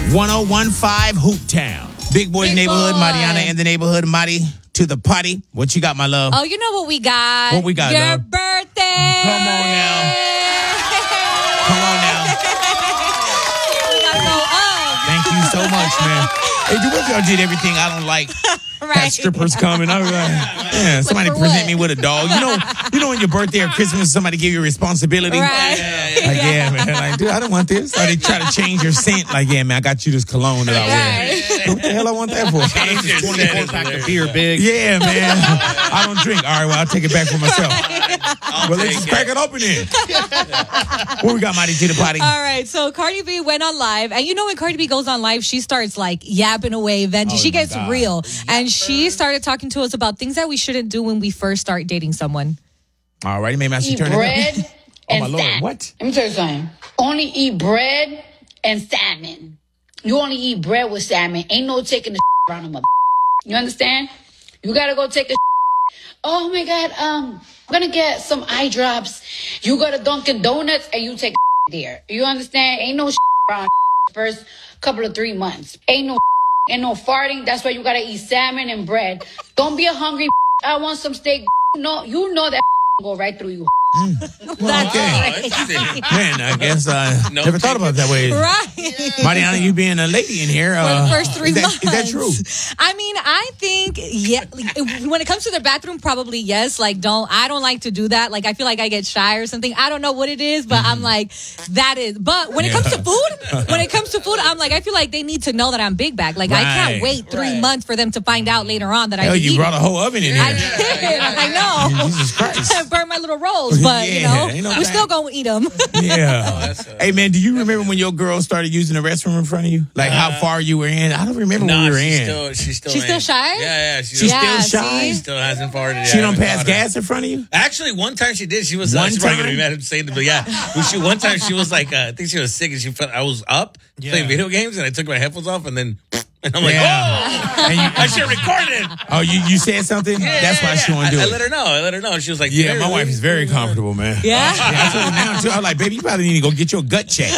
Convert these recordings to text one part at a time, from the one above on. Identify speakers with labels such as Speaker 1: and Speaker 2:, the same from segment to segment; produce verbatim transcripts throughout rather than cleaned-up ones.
Speaker 1: one oh one five Hoop Town. Big Boy's
Speaker 2: Big
Speaker 1: Neighborhood,
Speaker 2: Boy.
Speaker 1: Mariana in the neighborhood, Mari to the party. What you got, my love?
Speaker 2: Oh, you know what we got?
Speaker 1: What we got,
Speaker 2: Your
Speaker 1: love?
Speaker 2: birthday.
Speaker 1: Come on now. Come on now.
Speaker 2: We gotta go up.
Speaker 1: Thank you so much, man. Hey, dude, what if y'all did everything I don't like?
Speaker 2: Right.
Speaker 1: Had strippers coming. I was like, yeah, somebody
Speaker 2: for
Speaker 1: present
Speaker 2: what?
Speaker 1: me with a dog. You know, you know, on your birthday or Christmas, somebody give you a responsibility.
Speaker 2: Right.
Speaker 1: Like, yeah, man. Like, dude, I don't want this. Or they try to change your scent. Like, yeah, man, I got you this cologne that I wear.
Speaker 2: Right.
Speaker 1: What the hell I want that for?
Speaker 3: Change your twenty-four pack of beer, big.
Speaker 1: Yeah, man. I don't drink. All right, well, I'll take it back for myself. Well, let's just crack it open then. What we got, Mighty to the potty?
Speaker 2: All right, so Cardi B went on live, and you know when Cardi B goes on live, she starts like yapping away, venting.
Speaker 1: Oh,
Speaker 2: she gets
Speaker 1: God.
Speaker 2: real, and she started talking to us about things that we shouldn't do when we first start dating someone.
Speaker 1: All right, maybe I should
Speaker 4: Eat
Speaker 1: turn
Speaker 4: bread
Speaker 1: it up. Oh,
Speaker 4: and
Speaker 1: my Lord.
Speaker 4: salmon.
Speaker 1: What?
Speaker 4: Let me tell you something. Only eat bread and salmon. You only eat bread with salmon. Ain't no taking the around them. You understand? You gotta go take a. Oh my God. Um, I'm gonna get some eye drops. You go to Dunkin' Donuts and you take a there. You understand? Ain't no around first couple of three months. Ain't no. Ain't no farting. That's why you gotta eat salmon and bread. Don't be a hungry. I want some steak. No, you know that go right through you.
Speaker 2: That's
Speaker 1: Okay.
Speaker 2: right.
Speaker 1: Man, I guess I
Speaker 3: No
Speaker 1: never thought about it that way.
Speaker 2: Right.
Speaker 1: Mariana, you being a lady in here.
Speaker 2: For
Speaker 1: Uh,
Speaker 2: the first three
Speaker 1: is that,
Speaker 2: months.
Speaker 1: Is that true?
Speaker 2: I mean, I think, yeah, like, when it comes to the bathroom, probably yes. Like, don't, I don't like to do that. Like, I feel like I get shy or something. I don't know what it is, but
Speaker 1: Mm-hmm.
Speaker 2: I'm like, that is. But when it comes to food, when it comes to food, I'm like, I feel like they need to know that I'm big bag. Like, I
Speaker 1: Right.
Speaker 2: can't wait three months for them to find out later on that I
Speaker 1: Hell,
Speaker 2: can
Speaker 1: you
Speaker 2: eat
Speaker 1: brought a
Speaker 2: it.
Speaker 1: whole oven in here.
Speaker 2: I did. I know.
Speaker 1: Jesus Christ.
Speaker 2: I burned my little rolls, but, you
Speaker 1: Yeah,
Speaker 2: know,
Speaker 1: ain't no
Speaker 2: we're
Speaker 1: thing.
Speaker 2: still going to eat them.
Speaker 1: Yeah. Hey, man, do you remember when your girl started using the restroom in front of you? Like how far you were in? I don't remember when
Speaker 3: No,
Speaker 1: we were
Speaker 3: she's
Speaker 1: in.
Speaker 3: still, she's still,
Speaker 2: She's still
Speaker 3: in.
Speaker 2: shy?
Speaker 3: Yeah, yeah. She's,
Speaker 1: She's
Speaker 2: Yeah,
Speaker 1: still shy?
Speaker 2: see?
Speaker 3: still hasn't farted.
Speaker 1: She
Speaker 3: yet.
Speaker 1: don't
Speaker 3: I haven't
Speaker 1: pass
Speaker 3: caught her.
Speaker 1: gas in front of you?
Speaker 3: Actually, one time she did. She was.
Speaker 1: One
Speaker 3: Uh, she's probably
Speaker 1: time?
Speaker 3: gonna be mad at saying it, but yeah. Well, she one time she was like, uh, I think she was sick, and she felt I was up
Speaker 1: Yeah.
Speaker 3: playing video games, and I took my headphones off, and then, and I'm like,
Speaker 1: Yeah.
Speaker 3: oh,
Speaker 1: And you-
Speaker 3: I should record it.
Speaker 1: Oh, you, you said something?
Speaker 3: Yeah,
Speaker 1: That's why
Speaker 3: yeah,
Speaker 1: she
Speaker 3: yeah.
Speaker 1: won't do
Speaker 3: I,
Speaker 1: it.
Speaker 3: I let her know. I let her know. She was like,
Speaker 1: Yeah, my wife is very comfortable, man.
Speaker 2: Yeah.
Speaker 1: Yeah, I told her now, too. I was like, baby, you probably need to go get your gut checked.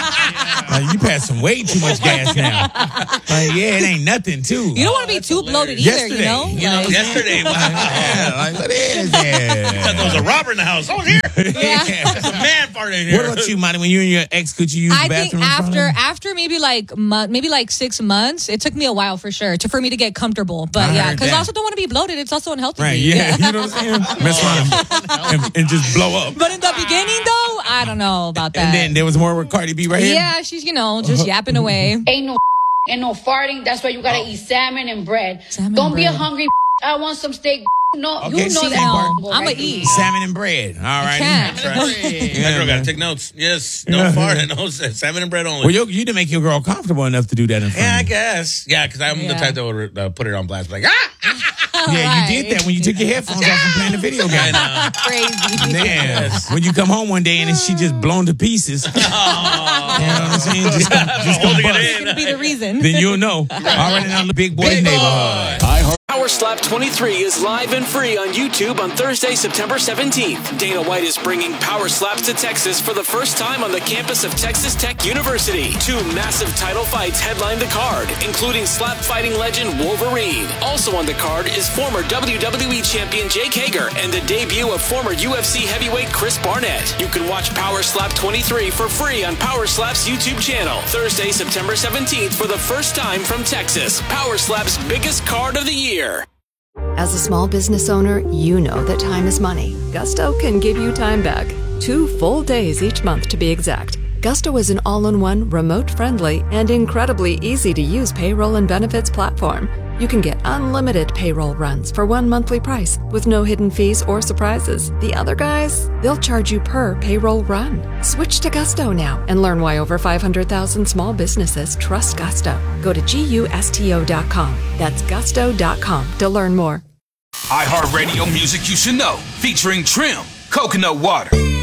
Speaker 1: Like, you passing way too much gas now. Like, yeah, it ain't nothing, too.
Speaker 2: You don't want to be too bloated either,
Speaker 1: Yesterday,
Speaker 2: you know?
Speaker 3: You know,
Speaker 2: Like-
Speaker 3: yesterday, wow.
Speaker 1: Yeah, like, what is that?
Speaker 3: there was a robber in the house. I was here.
Speaker 2: Yeah.
Speaker 3: There's a man farting in here.
Speaker 1: What about you, Monty? When you and your ex, could you use
Speaker 2: I
Speaker 1: the
Speaker 2: think
Speaker 1: bathroom in front of
Speaker 2: after
Speaker 1: them?
Speaker 2: after maybe like month, maybe like six months, it took me a while for sure to for me to get comfortable. But
Speaker 1: I
Speaker 2: yeah,
Speaker 1: heard
Speaker 2: because I
Speaker 1: that.
Speaker 2: also don't want to be bloated. It's also unhealthy.
Speaker 1: Right, yeah. You know what I'm saying? Mess around and, and, and just blow up.
Speaker 2: But in the beginning, though, I don't know about that.
Speaker 1: And then there was more with Cardi B right here.
Speaker 2: yeah, she's you know just yapping away.
Speaker 4: Ain't no ain't no farting. That's why you gotta eat salmon and bread.
Speaker 2: Salmon
Speaker 4: Don't
Speaker 2: and
Speaker 4: be a
Speaker 2: bread.
Speaker 4: hungry. I want some steak. No,
Speaker 1: Okay,
Speaker 4: you know
Speaker 1: see,
Speaker 4: that.
Speaker 1: now,
Speaker 4: go
Speaker 2: I'ma
Speaker 4: right through
Speaker 2: eat.
Speaker 4: you.
Speaker 1: Salmon and bread. All right.
Speaker 2: can't.
Speaker 3: That girl got to take notes. Yes, no farting, no salmon and bread only.
Speaker 1: Well, you, you didn't make your girl comfortable enough to do that in front
Speaker 3: Yeah, I
Speaker 1: of you.
Speaker 3: guess. Yeah, because I'm the
Speaker 2: Yeah.
Speaker 3: type that would uh, put it on blast. Like, ah!
Speaker 1: Yeah, you did that when you took your headphones off from playing the video game.
Speaker 3: I know.
Speaker 2: Crazy.
Speaker 1: Man, when you come home one day and then she just blown to pieces. You know what I'm saying? Just, come- just come
Speaker 3: Holding it
Speaker 1: bust.
Speaker 3: in.
Speaker 2: It's gonna be the reason.
Speaker 1: Then you'll know. Already now the Big Boy's neighborhood.
Speaker 5: Power Slap twenty-three is live and free on YouTube on Thursday, September seventeenth. Dana White is bringing Power Slaps to Texas for the first time on the campus of Texas Tech University. Two massive title fights headline the card, including slap fighting legend Wolverine. Also on the card is former W W E champion Jake Hager and the debut of former U F C heavyweight Chris Barnett. You can watch Power Slap twenty-three for free on Power Slap's YouTube channel. Thursday, September seventeenth for the first time from Texas. Power Slap's biggest card of the year.
Speaker 6: As a small business owner, you know that time is money. Gusto can give you time back. Two full days each month to be exact. Gusto is an all-in-one, remote-friendly, and incredibly easy-to-use payroll and benefits platform. You can get unlimited payroll runs for one monthly price with no hidden fees or surprises. The other guys, they'll charge you per payroll run. Switch to Gusto now and learn why over five hundred thousand small businesses trust Gusto. Go to gusto dot com. That's gusto dot com to learn more.
Speaker 7: iHeartRadio music you should know, featuring Trim, Coconut Water.